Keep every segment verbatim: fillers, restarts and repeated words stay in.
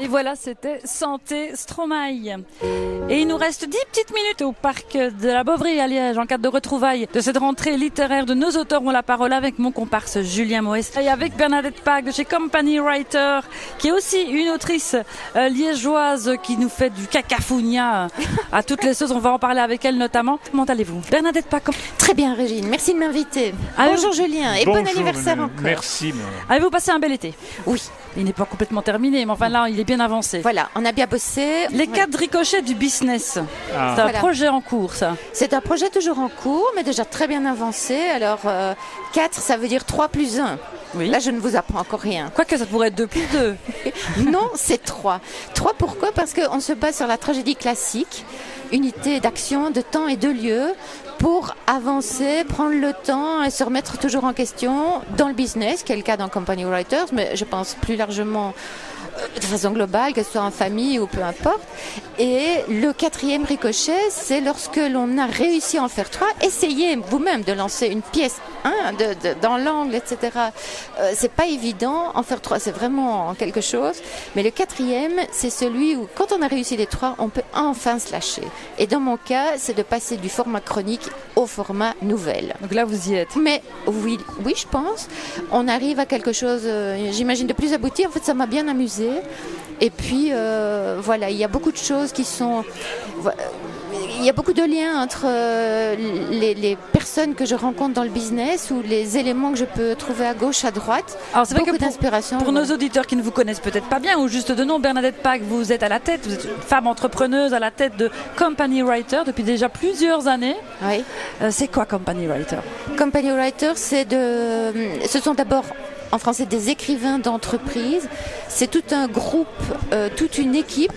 Et voilà, c'était Santé Stromae. Et il nous reste dix petites minutes au parc de la Bovry à Liège en cadre de retrouvailles de cette rentrée littéraire de Nos auteurs ont la parole avec mon comparse Julien Moès et avec Bernadette Pack de chez Company Writer qui est aussi une autrice euh, liégeoise qui nous fait du cacafounia à toutes les sauces. On va en parler avec elle notamment. Comment allez-vous, Bernadette Pack? Très bien Régine, merci de m'inviter. Avez Bonjour Julien et Bonjour, bon anniversaire encore. Merci. Avez-vous passé un bel été? Oui. Il n'est pas complètement terminé, mais enfin là, il est bien avancé. Voilà, on a bien bossé. Les Voilà. quatre ricochets du business. Ah. C'est un Voilà. projet en cours, ça. C'est un projet toujours en cours, mais déjà très bien avancé. Alors, euh, quatre, ça veut dire trois plus un. Oui. Là, je ne vous apprends encore rien. Quoique ça pourrait être deux plus deux. Non, c'est trois. Trois, pourquoi? Parce qu'on se base sur la tragédie classique, unité d'action, de temps et de lieu, pour avancer, prendre le temps et se remettre toujours en question dans le business, qui est le cas dans Company Writers, mais je pense plus largement euh, de façon globale, que ce soit en famille ou peu importe. Et le quatrième ricochet, c'est lorsque l'on a réussi à en faire trois. Essayez vous-même de lancer une pièce hein, de, de, dans l'angle, et cetera. Euh, c'est pas évident. En faire trois, c'est vraiment quelque chose. Mais le quatrième, c'est celui où, quand on a réussi les trois, on peut enfin se lâcher. Et dans mon cas, c'est de passer du format chronique au format nouvelle. Donc là, vous y êtes. Mais oui, oui, je pense. On arrive à quelque chose, euh, j'imagine, de plus abouti. En fait, ça m'a bien amusé. Et puis, euh, voilà, il y a beaucoup de choses qui sont... voilà, il y a beaucoup de liens entre euh, les, les personnes que je rencontre dans le business ou les éléments que je peux trouver à gauche, à droite. Alors c'est vrai Beaucoup que pour, d'inspiration. pour voilà. nos auditeurs qui ne vous connaissent peut-être pas bien ou juste de nom, Bernadette Pack, vous êtes à la tête, vous êtes une femme entrepreneuse à la tête de Company Writer depuis déjà plusieurs années. Oui. Euh, c'est quoi Company Writer? Company Writer, c'est de... ce sont d'abord en français des écrivains d'entreprise. C'est tout un groupe, euh, toute une équipe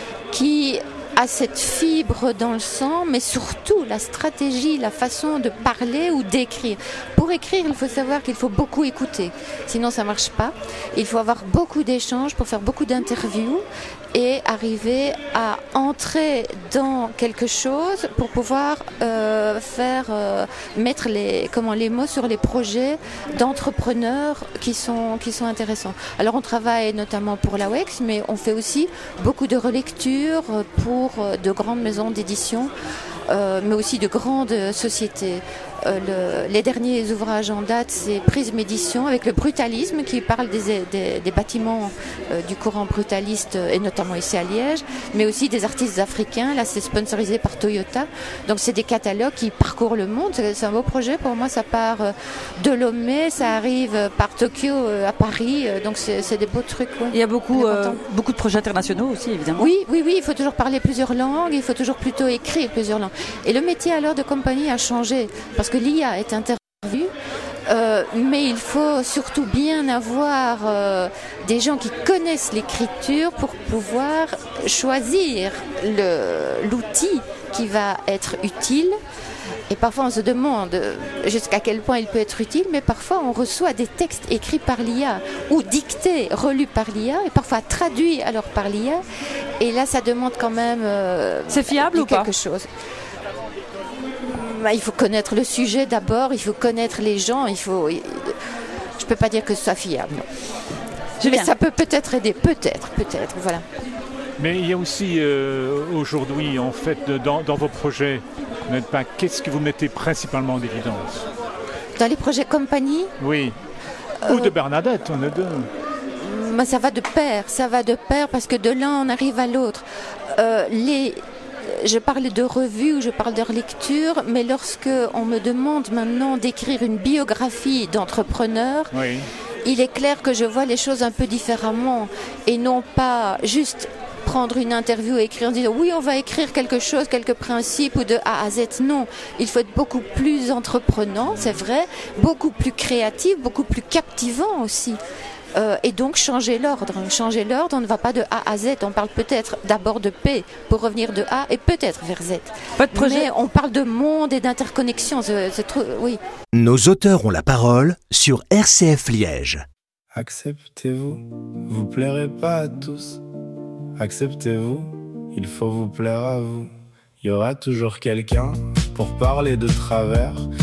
qui a cette fibre dans le sang, mais surtout la stratégie, la façon de parler ou d'écrire. Pour écrire, il faut savoir qu'il faut beaucoup écouter, sinon ça ne marche pas. Il faut avoir beaucoup d'échanges pour faire beaucoup d'interviews et arriver à entrer dans quelque chose pour pouvoir euh, faire euh, mettre les, comment, les mots sur les projets d'entrepreneurs qui sont, qui sont intéressants. Alors on travaille notamment pour la W E X, mais on fait aussi beaucoup de relectures pour de grandes maisons d'édition, euh, mais aussi de grandes sociétés. Euh, le, les derniers ouvrages en date, c'est Prisme Édition avec le brutalisme qui parle des, des, des bâtiments euh, du courant brutaliste et notamment ici à Liège, mais aussi des artistes africains. Là, c'est sponsorisé par Toyota. Donc, c'est des catalogues qui parcourent le monde. C'est, c'est un beau projet. Pour moi, ça part euh, de Lomé, ça arrive euh, par Tokyo euh, à Paris. Euh, donc, c'est, c'est des beaux trucs. Ouais. Il y a beaucoup, euh, beaucoup de projets internationaux aussi, évidemment. Oui, oui, oui. Il faut toujours parler plusieurs langues. Il faut toujours plutôt écrire plusieurs langues. Et le métier alors de compagnie a changé parce que l'I A est intervenue, euh, mais il faut surtout bien avoir euh, des gens qui connaissent l'écriture pour pouvoir choisir le, l'outil qui va être utile. Et parfois on se demande jusqu'à quel point il peut être utile, mais parfois on reçoit des textes écrits par l'I A ou dictés, relus par l'I A, et parfois traduits alors par l'I A. Et là ça demande quand même euh, c'est fiable ou pas quelque chose. Il faut connaître le sujet d'abord, il faut connaître les gens, il faut... je ne peux pas dire que ce soit fiable. Mais ça peut peut-être aider, peut-être, peut-être, voilà. Mais il y a aussi euh, aujourd'hui, en fait, dans, dans vos projets, pas, qu'est-ce que vous mettez principalement en évidence? Dans les projets compagnie? Oui. Euh, Ou de Bernadette, on est deux. Mais ça va de pair, ça va de pair parce que de l'un on arrive à l'autre. Euh, les... Je parle de revues ou je parle de relecture, mais lorsque on me demande maintenant d'écrire une biographie d'entrepreneur, oui. Il est clair que je vois les choses un peu différemment et non pas juste prendre une interview et écrire en disant oui on va écrire quelque chose, quelques principes ou de A à Z. Non, il faut être beaucoup plus entreprenant, c'est vrai, beaucoup plus créatif, beaucoup plus captivant aussi. Euh, et donc changer l'ordre. Changer l'ordre, on ne va pas de A à Z. On parle peut-être d'abord de P pour revenir de A et peut-être vers Z. Pas de projet. Mais on parle de monde et d'interconnexion. C'est, c'est trop, oui. Nos auteurs ont la parole sur R C F Liège. Acceptez-vous, vous plairez pas à tous. Acceptez-vous, il faut vous plaire à vous. Il y aura toujours quelqu'un pour parler de travers.